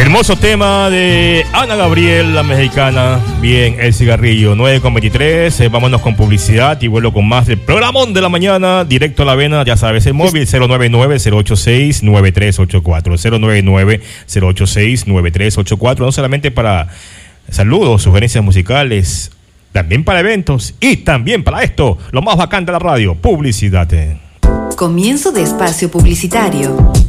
Hermoso tema de Ana Gabriel, la mexicana. Bien, el cigarrillo, 9:23. Vámonos con publicidad y vuelvo con más del programón de la mañana, directo a la vena. Ya sabes, el móvil 099-086-9384. 099-086-9384. No solamente para saludos, sugerencias musicales, también para eventos y también para esto, lo más bacán de la radio, publicidad. Comienzo de espacio publicitario.